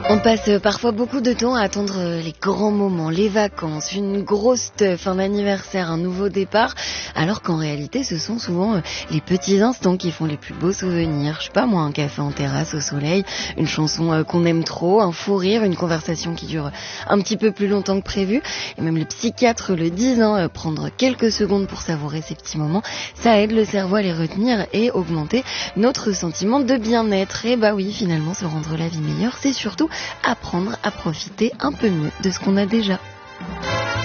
On passe parfois beaucoup de temps à attendre les grands moments, les vacances, une grosse teuf, un anniversaire, un nouveau départ, alors qu'en réalité ce sont souvent les petits instants qui font les plus beaux souvenirs. Je sais pas moi, un café en terrasse au soleil, une chanson qu'on aime trop, un fou rire, une conversation qui dure un petit peu plus longtemps que prévu. Et même les psychiatres le disent, prendre quelques secondes pour savourer ces petits moments, ça aide le cerveau à les retenir et augmenter notre sentiment de bien-être. Et bah oui, finalement, se rendre la vie meilleure, c'est surtout apprendre à profiter un peu mieux de ce qu'on a déjà.